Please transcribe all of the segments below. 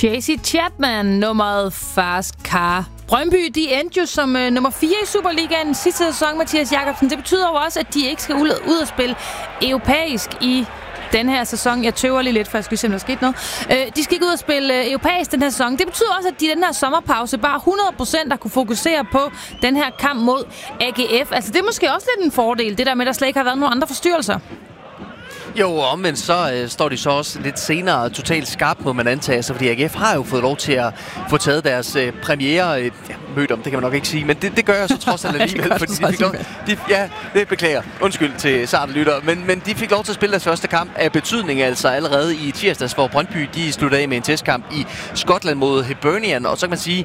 Tracy Chapman, nummeret Fast Car. Brøndby, de endte jo som nummer 4 i Superligaen sidste sæson, Mathias Jakobsen. Det betyder jo også, at de ikke skal ud og spille europæisk i den her sæson. Jeg tøver lige lidt, for jeg skal se, om der skete noget. De skal ikke ud og spille europæisk den her sæson. Det betyder også, at de i den her sommerpause bare 100% har kunne fokusere på den her kamp mod AGF. Altså, det er måske også lidt en fordel, det der med, at der slet ikke har været nogen andre forstyrrelser. Jo, omvendt så står de så også lidt senere totalt skarpt, må man antage sig, fordi AGF har jo fået lov til at få taget deres premiere møde om, det kan man nok ikke sige, men det gør jeg så trods alt alligevel, fordi de fik lov, det beklager, undskyld til sarte lytter, men de fik lov til at spille deres første kamp af betydning, altså allerede i tirsdags, hvor Brøndby de sluttede af med en testkamp i Skotland mod Hibernian, og så kan man sige,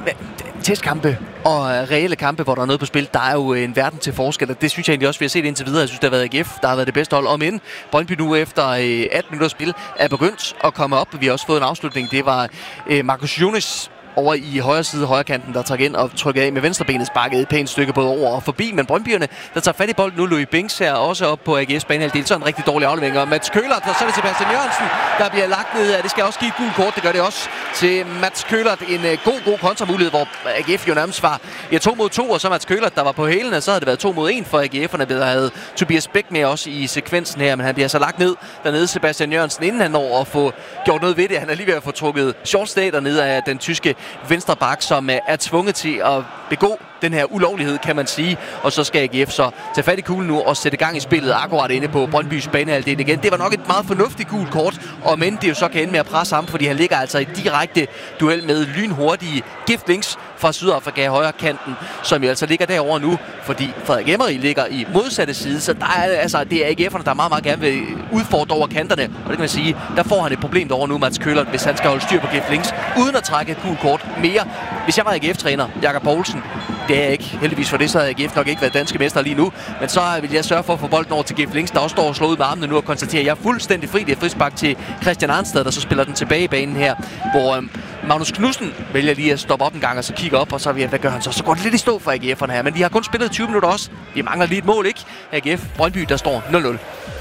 testkampe og reelle kampe, hvor der er noget på spil, der er jo en verden til forskel, og det synes jeg egentlig også, vi har set indtil videre. Jeg synes, det har været AGF, der har været det bedste hold, om end Brøndby nu efter 18 minutter spil er begyndt at komme op. Vi har også fået en afslutning. Det var Marcus Jonas over i højre side, højre kanten, der trak ind og trykkede af med venstrebenet, sparkede et pænt stykke både over og forbi, men Brøndbyerne, der tager fat i bolden nu, Louis Binks her også op på AGF's banehalvdel, så en rigtig dårlig aflevering, og Mats Køhlert, og så er det Sebastian Jørgensen, der bliver lagt ned, det skal også give et gult kort, det gør det også til Mats Køhlert, en god kontramulighed, hvor AGF jo nærmest var 2 mod 2, og så Mats Køhlert, der var på hælene, så havde det været 2 mod 1 for AGF'erne, der havde Tobias Bæk med også i sekvensen her, men han bliver så lagt ned dernede, Sebastian Jørgensen, inden han når at få gjort noget ved det. Han er lige ved at få trukket shortstay dernede af den tyske venstre bak, som er tvunget til at begå den her ulovlighed, kan man sige. Og så skal AGF så tage fat i kuglen nu og sætte gang i spillet akkurat inde på Brøndbys banehalvdel igen. Det var nok et meget fornuftigt gult kort, og men det jo så kan ende med at presse ham, fordi han ligger altså i direkte duel med lynhurtige Gift Links fra Sydafrika i højre kanten, som jo altså ligger derovre nu, fordi Frederik Emery ligger i modsatte side, så der er, altså, det er AGF'erne, der meget gerne vil udfordre over kanterne, og det kan man sige, der får han et problem derovre nu, Mats Køhlert, hvis han skal holde styr på Gift Links, uden at trække et gult kort mere. Hvis jeg var AGF-træner, Jakob Poulsen, det er jeg ikke. Heldigvis for det, så havde AGF nok ikke været danske mester lige nu. Men så vil jeg sørge for at få bolden over til Gift Links, der også står og slår ud med armene nu og konstaterer, at jeg er fuldstændig fri. Det er frispark til Christian Arnstad, der så spiller den tilbage i banen her, hvor Magnus Knudsen vælger lige at stoppe op en gang og så kigge op, og så hvad gør han så? Så går det lidt i stå for AGF'erne her, men de har kun spillet 20 minutter også. De mangler lige et mål, ikke? AGF Brøndby, der står 0-0.